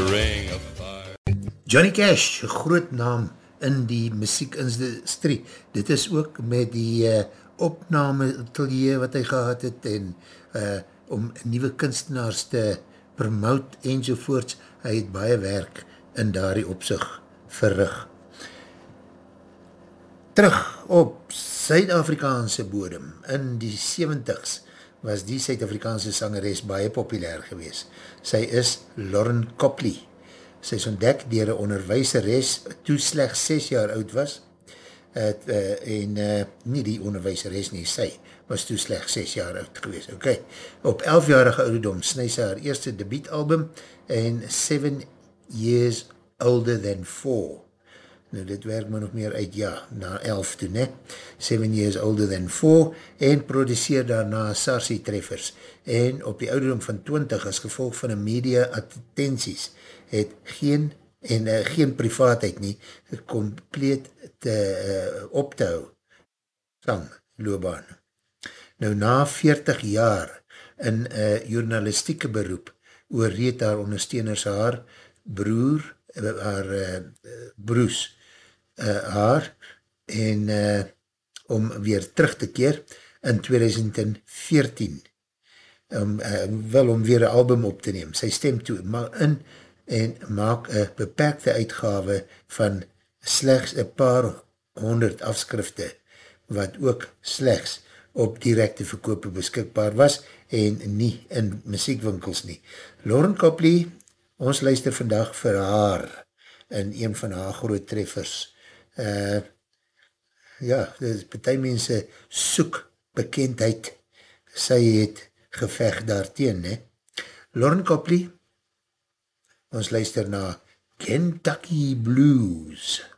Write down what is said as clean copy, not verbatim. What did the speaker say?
Johnny Cash, groot naam in die muziekindustrie. Dit is ook met die opname atelier wat hy gehad het en om nieuwe kunstenaars te promote enzovoorts. Hy het baie werk in daardie opsig verrig. Terug op Suid-Afrikaanse bodem in die 70s was die Suid-Afrikaanse sangeres baie populair gewees. Sy is Lauren Copley. Sy is ontdek deur 'n onderwyseres toe slegs 6 jaar oud was. Nie die onderwyseres nie, sy was toe slegs 6 jaar oud gewees. Okay. Op 11-jarige ouderdom sny sy haar eerste debuutalbum en 7 Years Older Than 4. Nou, dit werk maar nog meer uit, ja, na 11 toe, ne? 7 Years Older Than 4 en produceer daarna Sarsie Treffers. En op die ouderdom van 20 as gevolg van 'n media attenties het geen privaatheid nie, compleet op te hou, sang, loopbaan. Nou, na 40 jaar in journalistieke beroep, oorreed haar ondersteuners haar broers haar en om weer terug te keer in 2014 om weer een album op te neem. Sy stem toe in en maak een beperkte uitgave van slechts een paar 100 afskrifte wat ook slechts op directe verkope beskikbaar was en nie in muziekwinkels nie. Lauren Copley, ons luister vandag vir haar in een van haar groot treffers. Ja, party mense soek bekendheid. Sy het geveg daarteen, ne? Lauren Copley, ons luister na Kentucky Blues.